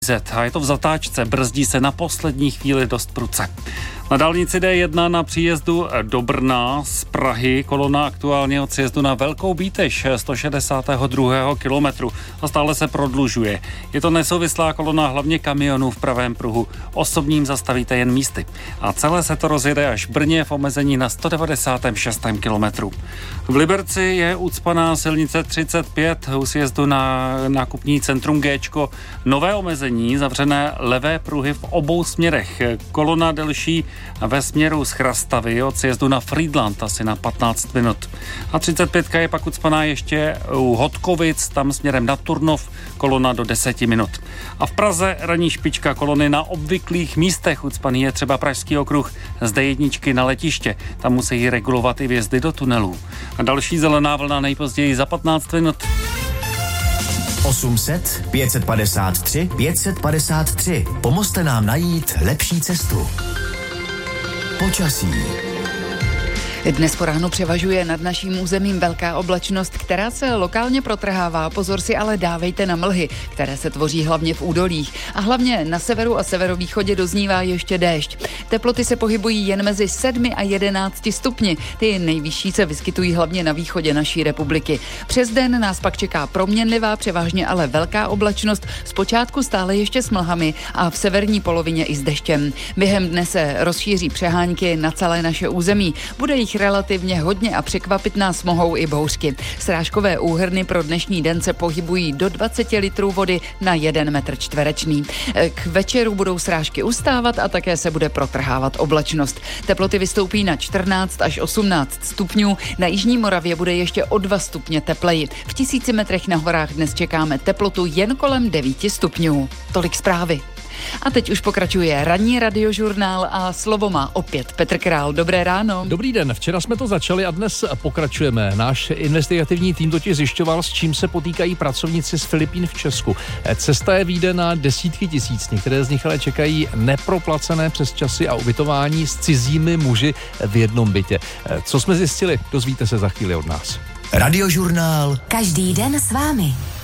A je to v zatáčce, brzdí se na poslední chvíli dost prudce. Na dálnici D1 na příjezdu do Brna z Prahy kolona aktuálně od sjezdu na Velkou Bítež 162. kilometru a stále se prodlužuje. Je to nesouvislá kolona hlavně kamionů v pravém pruhu. Osobním zastavíte jen místy. A celé se to rozjede až v Brně v omezení na 196. kilometru. V Liberci je ucpaná silnice 35 u sjezdu na nákupní centrum Géčko. Nové omezení, zavřené levé pruhy v obou směrech. Kolona delší ve směru z Chrastavy od sjezdu na Frýdlant asi na 15 minut. A 35 je pak ucpaná ještě u Hodkovic, tam směrem na Turnov, kolona do 10 minut. A v Praze ranní špička kolony na obvyklých místech. Ucpaný je třeba Pražský okruh z D1 na letiště. Tam musí regulovat i vjezdy do tunelů. A další zelená vlna nejpozději za 15 minut. 800 553 553. Pomozte nám najít lepší cestu. Počasí. Dnes po ránu převažuje nad naším územím velká oblačnost, která se lokálně protrhává. Pozor si ale dávejte na mlhy, které se tvoří hlavně v údolích. A hlavně na severu a severovýchodě doznívá ještě déšť. Teploty se pohybují jen mezi 7 a 11 stupni. Ty nejvyšší se vyskytují hlavně na východě naší republiky. Přes den nás pak čeká proměnlivá, převážně ale velká oblačnost, zpočátku stále ještě s mlhami a v severní polovině i s deštěm. Během dne se rozšíří přehánky na celé naše území. Bude jich relativně hodně a překvapit nás mohou i bouřky. Srážkové úhrny pro dnešní den se pohybují do 20 litrů vody na 1 metr čtverečný. K večeru budou srážky ustávat a také se bude protrhávat oblačnost. Teploty vystoupí na 14 až 18 stupňů. Na jižní Moravě bude ještě o 2 stupně tepleji. V 1000 metrech na horách dnes čekáme teplotu jen kolem 9 stupňů. Tolik zprávy. A teď už pokračuje ranní radiožurnál a slovo má opět Petr Král. Dobré ráno. Dobrý den, včera jsme to začali a dnes pokračujeme. Náš investigativní tým totiž zjišťoval, s čím se potýkají pracovníci z Filipín v Česku. Cesta je vyjde na desítky tisíc, některé z nich ale čekají neproplacené přesčasy a ubytování s cizími muži v jednom bytě. Co jsme zjistili, dozvíte se za chvíli od nás. Radiožurnál. Každý den s vámi.